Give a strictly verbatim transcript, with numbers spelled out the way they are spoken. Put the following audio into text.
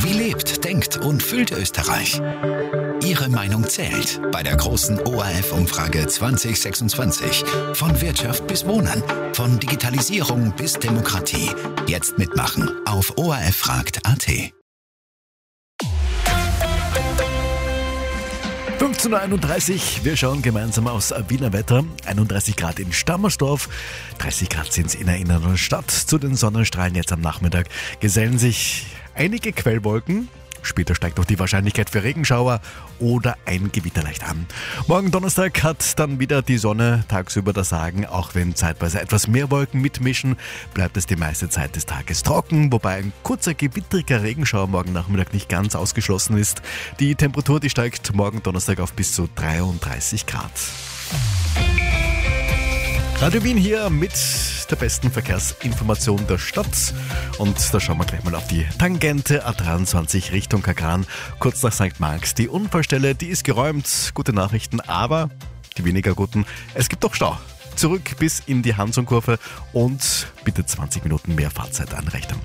Wie lebt, denkt und fühlt Österreich? Ihre Meinung zählt bei der großen O R F-Umfrage zwanzig sechsundzwanzig. Von Wirtschaft bis Wohnen, von Digitalisierung bis Demokratie. Jetzt mitmachen auf O R F fragt punkt a t. fünfzehn Uhr einunddreißig, wir schauen gemeinsam aufs Wiener Wetter. einunddreißig Grad in Stammersdorf, dreißig Grad sind es in der inneren Stadt. Zu den Sonnenstrahlen jetzt am Nachmittag gesellen sich einige Quellwolken. Später steigt auch die Wahrscheinlichkeit für Regenschauer oder ein Gewitter leicht an. Morgen Donnerstag hat dann wieder die Sonne tagsüber das Sagen. Auch wenn zeitweise etwas mehr Wolken mitmischen, bleibt es die meiste Zeit des Tages trocken, wobei ein kurzer gewittriger Regenschauer morgen Nachmittag nicht ganz ausgeschlossen ist. Die Temperatur, die steigt morgen Donnerstag auf bis zu dreiunddreißig Grad. Radio Wien hier mit der besten Verkehrsinformation der Stadt. Und da schauen wir gleich mal auf die Tangente A dreiundzwanzig Richtung Kagran, kurz nach Sankt Marx. Die Unfallstelle, die ist geräumt. Gute Nachrichten, aber die weniger guten, es gibt doch Stau. Zurück bis in die Hansonkurve und bitte zwanzig Minuten mehr Fahrzeit anrechnen.